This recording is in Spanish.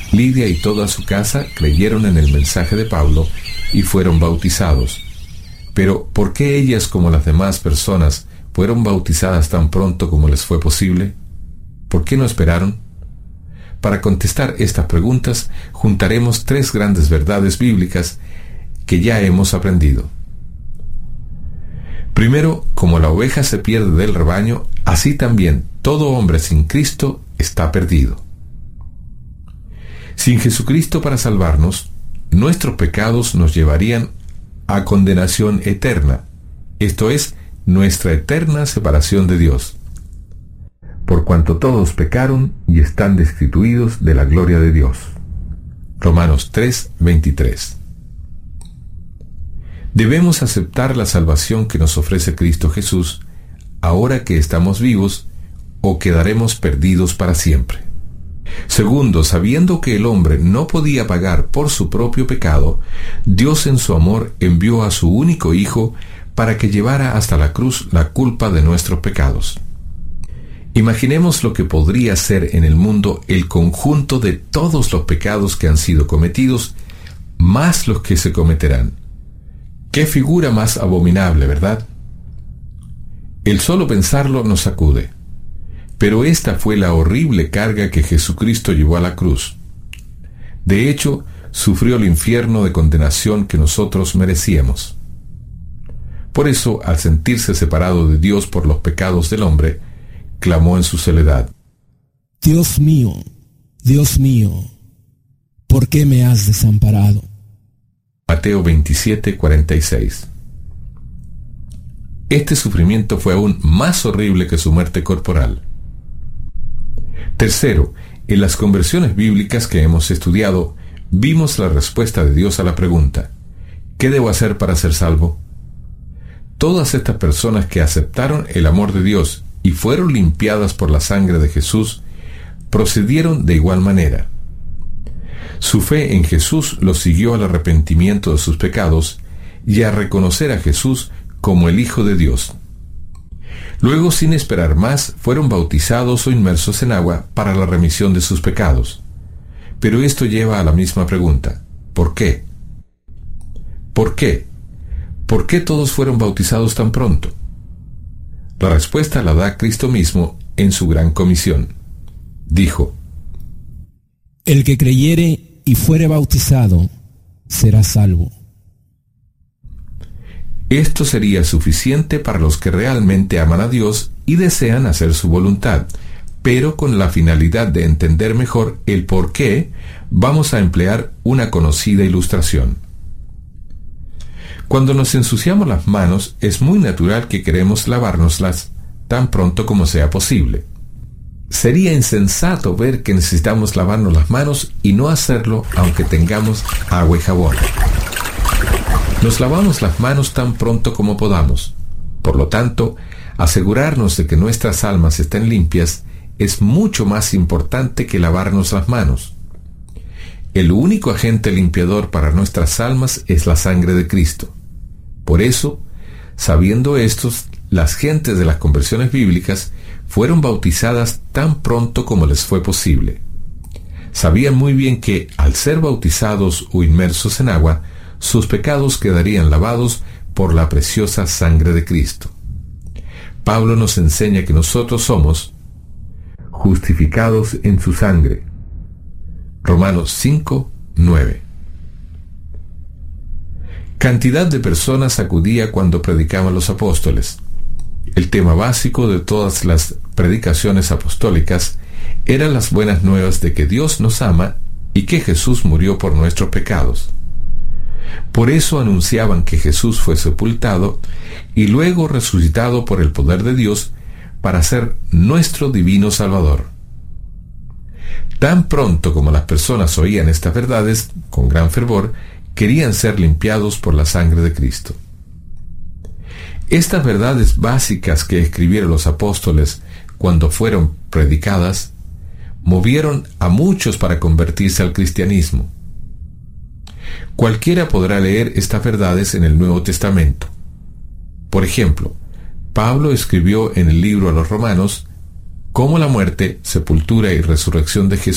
Lidia y toda su casa creyeron en el mensaje de Pablo y fueron bautizados. Pero, ¿por qué ellas, como las demás personas, fueron bautizadas tan pronto como les fue posible? ¿Por qué no esperaron? Para contestar estas preguntas, juntaremos 3 grandes verdades bíblicas que ya hemos aprendido. Primero, como la oveja se pierde del rebaño, así también todo hombre sin Cristo está perdido. Sin Jesucristo para salvarnos, nuestros pecados nos llevarían a condenación eterna, esto es, nuestra eterna separación de Dios, por cuanto todos pecaron y están destituidos de la gloria de Dios. Romanos 3:23. Debemos aceptar la salvación que nos ofrece Cristo Jesús, ahora que estamos vivos, o quedaremos perdidos para siempre. Segundo, sabiendo que el hombre no podía pagar por su propio pecado, Dios en su amor envió a su único Hijo para que llevara hasta la cruz la culpa de nuestros pecados. Imaginemos lo que podría ser en el mundo el conjunto de todos los pecados que han sido cometidos, más los que se cometerán. ¡Qué figura más abominable!, ¿verdad? El solo pensarlo nos sacude. Pero esta fue la horrible carga que Jesucristo llevó a la cruz. De hecho, sufrió el infierno de condenación que nosotros merecíamos. Por eso, al sentirse separado de Dios por los pecados del hombre, clamó en su soledad: Dios mío, ¿por qué me has desamparado? Mateo 27:46. Este sufrimiento fue aún más horrible que su muerte corporal. Tercero, en las conversiones bíblicas que hemos estudiado, vimos la respuesta de Dios a la pregunta: ¿qué debo hacer para ser salvo? Todas estas personas que aceptaron el amor de Dios y fueron limpiadas por la sangre de Jesús, procedieron de igual manera. Su fe en Jesús los siguió al arrepentimiento de sus pecados y a reconocer a Jesús como el Hijo de Dios. Luego, sin esperar más, fueron bautizados o inmersos en agua para la remisión de sus pecados. Pero esto lleva a la misma pregunta: ¿por qué? ¿Por qué? ¿Por qué todos fueron bautizados tan pronto? La respuesta la da Cristo mismo en su gran comisión. Dijo: El que creyere y fuere bautizado será salvo. Esto sería suficiente para los que realmente aman a Dios y desean hacer su voluntad, pero con la finalidad de entender mejor el por qué, vamos a emplear una conocida ilustración. Cuando nos ensuciamos las manos, es muy natural que queremos lavárnoslas tan pronto como sea posible. Sería insensato ver que necesitamos lavarnos las manos y no hacerlo aunque tengamos agua y jabón. Nos lavamos las manos tan pronto como podamos. Por lo tanto, asegurarnos de que nuestras almas estén limpias es mucho más importante que lavarnos las manos. El único agente limpiador para nuestras almas es la sangre de Cristo. Por eso, sabiendo esto, las gentes de las conversiones bíblicas fueron bautizadas tan pronto como les fue posible. Sabían muy bien que, al ser bautizados o inmersos en agua, sus pecados quedarían lavados por la preciosa sangre de Cristo. Pablo nos enseña que nosotros somos justificados en su sangre. Romanos 5:9. Cantidad de personas acudía cuando predicaban los apóstoles. El tema básico de todas las predicaciones apostólicas eran las buenas nuevas de que Dios nos ama y que Jesús murió por nuestros pecados. Por eso anunciaban que Jesús fue sepultado y luego resucitado por el poder de Dios para ser nuestro divino Salvador. Tan pronto como las personas oían estas verdades con gran fervor, querían ser limpiados por la sangre de Cristo. Estas verdades básicas que escribieron los apóstoles cuando fueron predicadas, movieron a muchos para convertirse al cristianismo. Cualquiera podrá leer estas verdades en el Nuevo Testamento. Por ejemplo, Pablo escribió en el libro a los Romanos cómo la muerte, sepultura y resurrección de Jesús